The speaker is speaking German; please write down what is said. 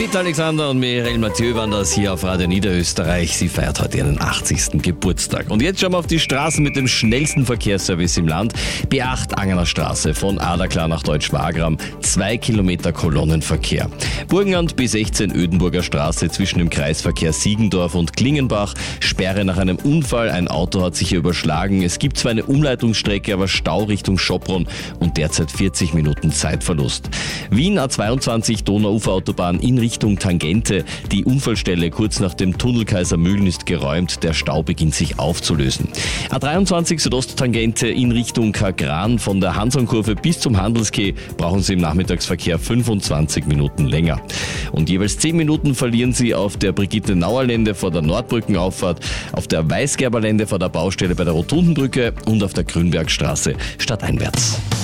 Peter Alexander und Michael Mathieu waren das hier auf Radio Niederösterreich. Sie feiert heute ihren 80. Geburtstag. Und jetzt schauen wir auf die Straßen mit dem schnellsten Verkehrsservice im Land. B8 Angener Straße von Adaklar nach Deutsch-Wagram. 2 Kilometer Kolonnenverkehr. Burgenland B16 Ödenburger Straße zwischen dem Kreisverkehr Siegendorf und Klingenbach. Sperre nach einem Unfall. Ein Auto hat sich hier überschlagen. Es gibt zwar eine Umleitungsstrecke, aber Stau Richtung Schopron und derzeit 40 Minuten Zeitverlust. Wien A22 Donauuferautobahn in Richtung Tangente. Die Unfallstelle kurz nach dem Tunnel Kaisermühlen ist geräumt. Der Stau beginnt sich aufzulösen. A23 Südosttangente in Richtung Kagran von der Hansonkurve bis zum Handelskeh brauchen Sie im Nachmittagsverkehr 25 Minuten länger. Und jeweils 10 Minuten verlieren Sie auf der Brigitte-Nauer-Lände vor der Nordbrückenauffahrt, auf der Weißgerber-Lände vor der Baustelle bei der Rotundenbrücke und auf der Grünbergstraße stadteinwärts.